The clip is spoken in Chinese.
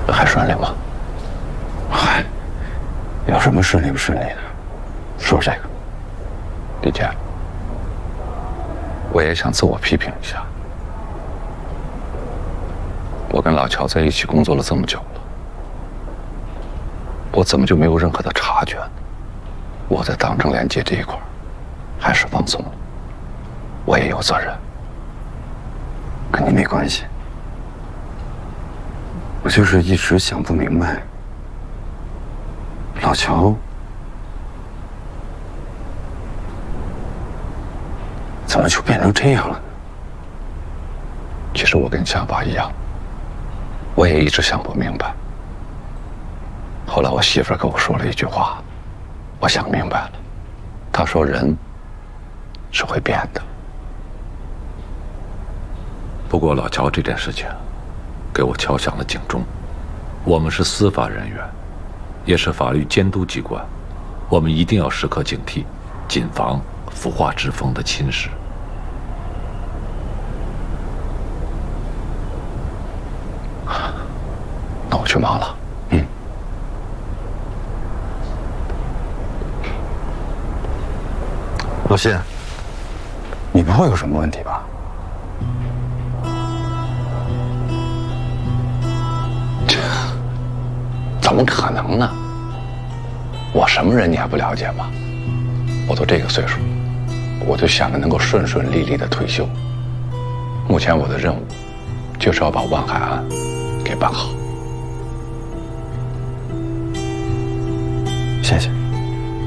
还顺利吗？ 嗨，有什么顺利不顺利的？说这个， 李健，我也想自我批评一下。我跟老乔在一起工作了这么久了，我怎么就没有任何的察觉呢？我在党政联接这一块还是放松了，我也有责任。 跟你没关系，我就是一直想不明白，老乔怎么就变成这样了呢？ 其实我跟你想法一样，我也一直想不明白。后来我媳妇儿跟我说了一句话，我想明白了。她说人是会变的。 不过老乔这件事情，给我敲响了警钟。我们是司法人员，也是法律监督机关，我们一定要时刻警惕，谨防腐化之风的侵蚀。 那我去忙了。 老谢，你不会有什么问题吧？ 怎么可能呢？我什么人你还不了解吗？我都这个岁数，我就想着能够顺顺利利的退休。目前我的任务就是要把万海案给办好。 谢谢。